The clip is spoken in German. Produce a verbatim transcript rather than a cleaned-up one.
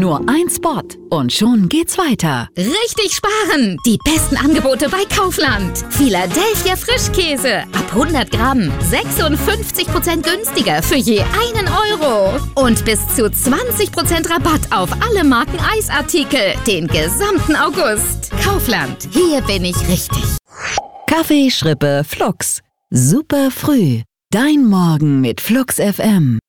Nur ein Spot und schon geht's weiter. Richtig sparen! Die besten Angebote bei Kaufland. Philadelphia Frischkäse. Ab hundert Gramm. sechsundfünfzig Prozent günstiger für je einen Euro. Und bis zu zwanzig Prozent Rabatt auf alle Marken Eisartikel. Den gesamten August. Kaufland. Hier bin ich richtig. Kaffee, Schrippe, Flux. Super früh. Dein Morgen mit Flux F M.